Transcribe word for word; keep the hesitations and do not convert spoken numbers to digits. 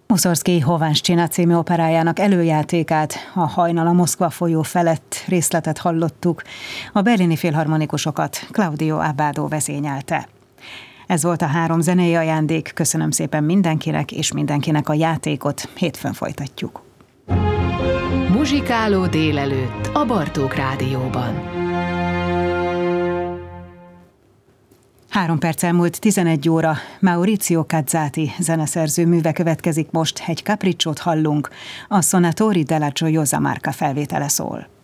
Muszorgszkij Hovánszcsina című operájának előjátékát, a Hajnal a Moszkva folyó felett részletet hallottuk, a berlini filharmonikusokat Claudio Abbado vezényelte. Ez volt a három zenei ajándék, köszönöm szépen mindenkinek és mindenkinek a játékot, hétfőn folytatjuk. Muzsikáló délelőtt a Bartók Rádióban. Három perc elmúlt tizenegy óra, Maurizio Cazzati zeneszerző műve következik most, egy capricciót hallunk, a Sonatori della Gioiosa Marca felvétele szól.